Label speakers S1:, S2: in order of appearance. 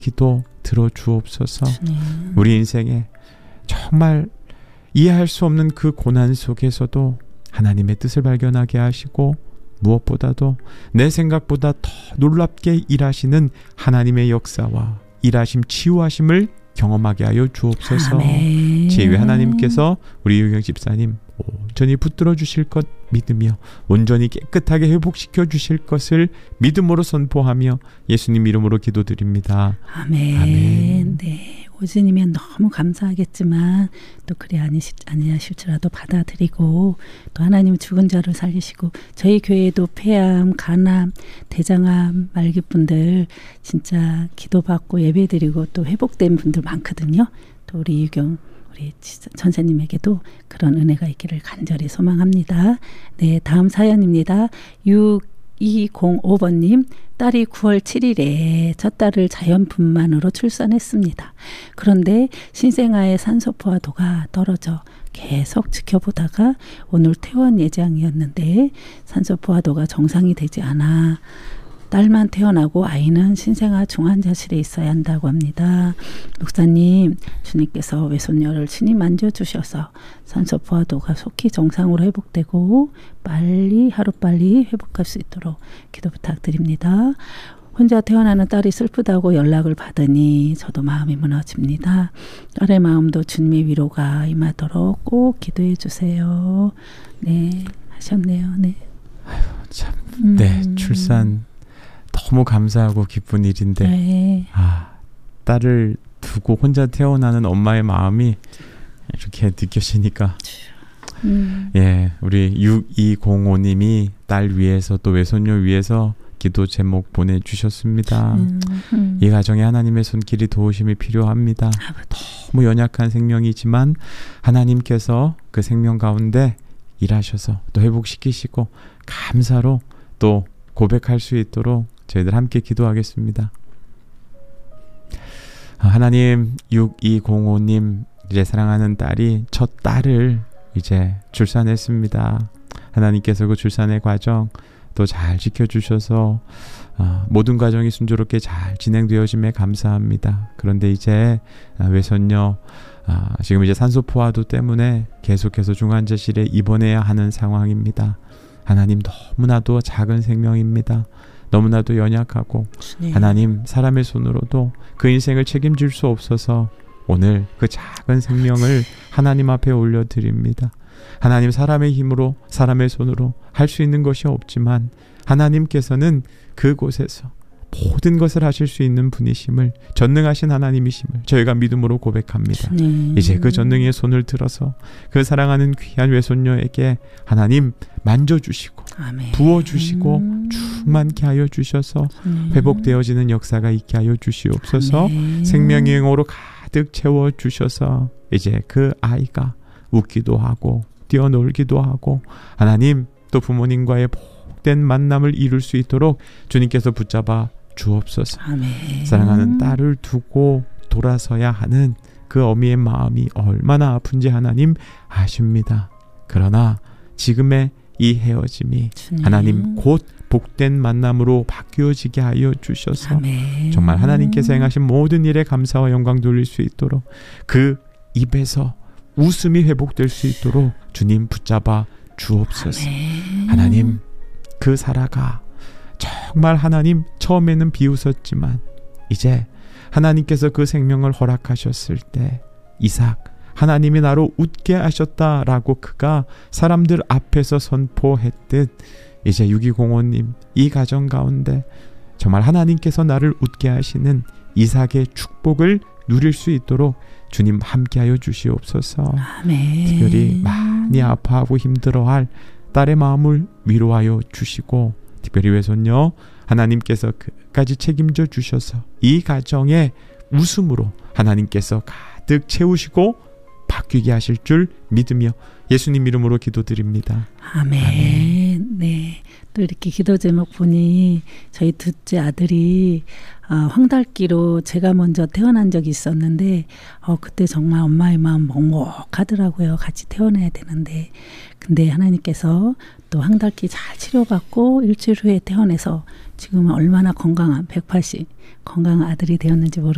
S1: 기도 들어주옵소서. 우리 인생에 정말 이해할 수 없는 그 고난 속에서도 하나님의 뜻을 발견하게 하시고 무엇보다도 내 생각보다 더 놀랍게 일하시는 하나님의 역사와 일하심 치유하심을 경험하게 하여 주옵소서. 제2의 하나님께서 우리 유경 집사님 온전히 붙들어 주실 것 믿으며 온전히 깨끗하게 회복시켜 주실 것을 믿음으로 선포하며 예수님 이름으로 기도드립니다.
S2: 아멘. 네, 오진이면 너무 감사하겠지만 또 그리 아니하실지라도 받아들이고 또 하나님 죽은 자를 살리시고 저희 교회에도 폐암, 간암, 대장암, 말기분들 진짜 기도받고 예배드리고 또 회복된 분들 많거든요. 또 우리 유경 우리 전사님에게도 그런 은혜가 있기를 간절히 소망합니다. 네, 다음 사연입니다. 6205번님, 딸이 9월 7일에 첫 딸을 자연분만으로 출산했습니다. 그런데 신생아의 산소포화도가 떨어져 계속 지켜보다가 오늘 퇴원 예정이었는데 산소포화도가 정상이 되지 않아 딸만 태어나고 아이는 신생아 중환자실에 있어야 한다고 합니다. 목사님, 주님께서 외손녀를 친히 만져주셔서 산소포화도가 속히 정상으로 회복되고 하루빨리 회복할 수 있도록 기도 부탁드립니다. 혼자 태어나는 딸이 슬프다고 연락을 받으니 저도 마음이 무너집니다. 딸의 마음도 주님의 위로가 임하도록 꼭 기도해 주세요. 네, 하셨네요. 네.
S1: 아유, 참. 네, 출산 너무 감사하고 기쁜 일인데
S2: 네.
S1: 딸을 두고 혼자 태어나는 엄마의 마음이 이렇게 느껴지니까 예, 우리 6205님이 딸 위해서 또 외손녀 위해서 기도 제목 보내주셨습니다. 이 가정에 하나님의 손길이 도우심이 필요합니다. 너무 연약한 생명이지만 하나님께서 그 생명 가운데 일하셔서 또 회복시키시고 감사로 또 고백할 수 있도록 저희들 함께 기도하겠습니다. 하나님, 6205님 이제 사랑하는 딸이 첫 딸을 이제 출산했습니다. 하나님께서 그 출산의 과정 또 잘 지켜주셔서 모든 과정이 순조롭게 잘 진행되어짐에 감사합니다. 그런데 이제 외손녀 지금 이제 산소포화도 때문에 계속해서 중환자실에 입원해야 하는 상황입니다. 하나님, 너무나도 작은 생명입니다. 너무나도 연약하고 하나님, 사람의 손으로도 그 인생을 책임질 수 없어서 오늘 그 작은 생명을 하나님 앞에 올려드립니다. 하나님, 사람의 힘으로 사람의 손으로 할 수 있는 것이 없지만 하나님께서는 그곳에서 모든 것을 하실 수 있는 분이심을, 전능하신 하나님이심을 저희가 믿음으로 고백합니다. 이제 그 전능의 손을 들어서 그 사랑하는 귀한 외손녀에게 하나님 만져주시고 부어주시고 충만케 하여 주셔서 회복되어지는 역사가 있게 하여 주시옵소서. 생명의 영으로 가득 채워주셔서 이제 그 아이가 웃기도 하고 뛰어놀기도 하고 하나님, 또 부모님과의 복된 만남을 이룰 수 있도록 주님께서 붙잡아 주옵소서. 사랑하는 딸을 두고 돌아서야 하는 그 어미의 마음이 얼마나 아픈지 하나님 아십니다. 그러나 지금의 이 헤어짐이 하나님 곧 복된 만남으로 바뀌어지게 하여 주셔서 정말 하나님께서 행하신 모든 일에 감사와 영광 돌릴 수 있도록 그 입에서 웃음이 회복될 수 있도록 주님 붙잡아 주옵소서. 하나님, 그 사라가 정말 하나님 처음에는 비웃었지만 이제 하나님께서 그 생명을 허락하셨을 때 이삭, 하나님이 나로 웃게 하셨다라고 그가 사람들 앞에서 선포했듯 이제 6205님 이 가정 가운데 정말 하나님께서 나를 웃게 하시는 이삭의 축복을 누릴 수 있도록 주님 함께하여 주시옵소서. 특별히 많이 아파하고 힘들어할 딸의 마음을 위로하여 주시고 특별히 외손녀 하나님께서 끝까지 책임져 주셔서 이 가정에 웃음으로 하나님께서 가득 채우시고 바뀌게 하실 줄 믿으며 예수님 이름으로 기도드립니다.
S2: 아멘. 네. 또 이렇게 기도 제목 보니 저희 둘째 아들이 황달기로 제가 먼저 태어난 적이 있었는데 그때 정말 엄마의 마음 먹먹하더라고요. 같이 태어나야 되는데 근데 하나님께서 또 황달기 잘 치료받고 일주일 후에 태어나서 지금은 얼마나 건강한 180 건강한 아들이 되었는지 모르겠어요.